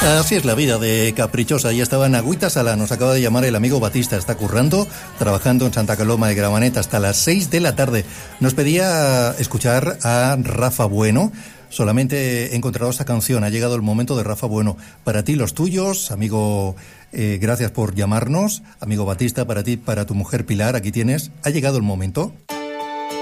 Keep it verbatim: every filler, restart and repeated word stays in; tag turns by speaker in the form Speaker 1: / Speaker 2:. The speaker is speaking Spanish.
Speaker 1: Así es la vida de caprichosa. Ya estaba en Agüita Sala. Nos acaba de llamar el amigo Batista. Está currando, trabajando en Santa Coloma de Gramenet hasta las seis de la tarde. Nos pedía escuchar a Rafa Bueno. Solamente he encontrado esta canción. Ha llegado el momento de Rafa Bueno. Para ti, los tuyos, amigo, eh, gracias por llamarnos. Amigo Batista, para ti, para tu mujer Pilar, aquí tienes. Ha llegado el momento.